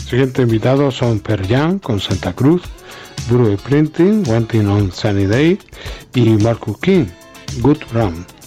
siguientes invitados son Pearl Jam con Santa Cruz, Bruce Springsteen, Wanting on Sunny Day y Marcus King, Good Run.